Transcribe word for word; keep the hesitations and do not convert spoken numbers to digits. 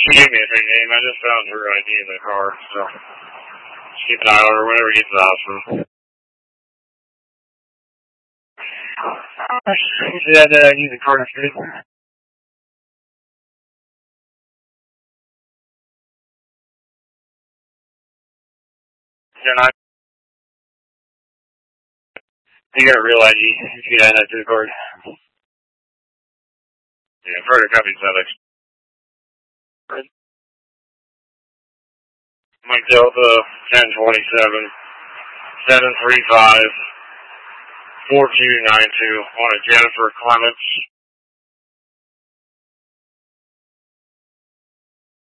She gave me a fake name. I just found her I D in the car, so keep an eye on her whenever you get to the hospital. She had that I D in the car yesterday. Then I, you got a real I D if you add that to the card. Yeah, for the company's not like Mike Delta ten twenty-seven seven three five four two nine two on a Jennifer Clements.